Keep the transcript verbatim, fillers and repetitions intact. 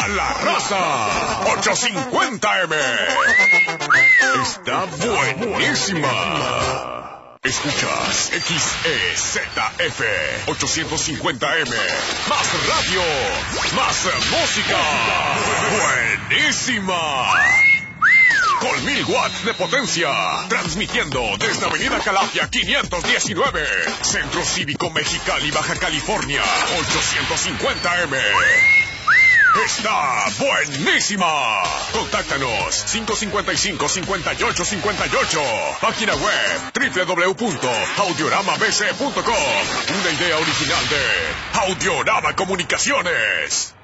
a la raza. ochocientos cincuenta eme. Está buenísima. Escuchas X E Z F ochocientos cincuenta eme. Más radio, más música. Buenísima. Con mil watts de potencia, transmitiendo desde Avenida Calafia quinientos diecinueve, Centro Cívico Mexicali, Baja California, ochocientos cincuenta eme. Está buenísima. Contáctanos cinco cinco cinco, cinco ocho cinco ocho. Página web doble u doble u doble u punto audiorama b c punto com. Una idea original de Audiorama Comunicaciones.